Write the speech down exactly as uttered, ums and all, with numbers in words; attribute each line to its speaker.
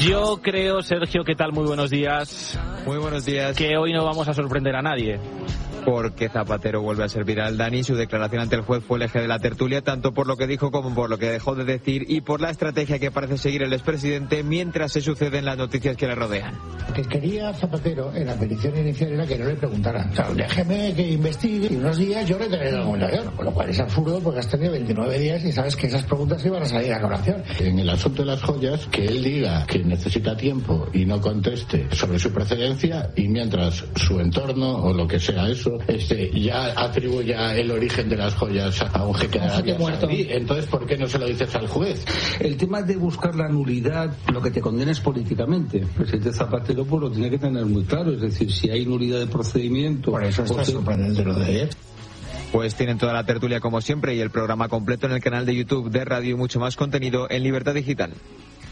Speaker 1: Yo creo, Sergio, ¿qué tal? Muy buenos días.
Speaker 2: Muy buenos días.
Speaker 1: Que hoy no vamos a sorprender a nadie.
Speaker 2: Porque Zapatero vuelve a ser viral, Dani. Su declaración ante el juez fue el eje de la tertulia, tanto por lo que dijo como por lo que dejó de decir y por la estrategia que parece seguir el expresidente mientras se suceden las noticias que le rodean.
Speaker 3: Lo que quería Zapatero en la petición inicial era que no le preguntaran. O sea, déjeme que investigue y unos días yo retiraré la comunicación. Con lo cual es absurdo porque has tenido veintinueve días y sabes que esas preguntas iban a salir a colación.
Speaker 4: En el asunto de las joyas, que él diga que necesita tiempo y no conteste sobre su procedencia, y mientras su entorno o lo que sea eso Este, ya atribuya el origen de las joyas a un jeque de Arabia Saudí. Entonces, ¿por qué no se lo dices al juez?
Speaker 5: El tema de buscar la nulidad, lo que te condena es políticamente. El presidente Zapatero pues lo tiene que tener muy claro, es decir, si hay nulidad de procedimiento...
Speaker 3: Por eso está sorprendente lo de ayer.
Speaker 2: Pues tienen toda la tertulia como siempre y el programa completo en el canal de YouTube de Radio y mucho más contenido en Libertad Digital.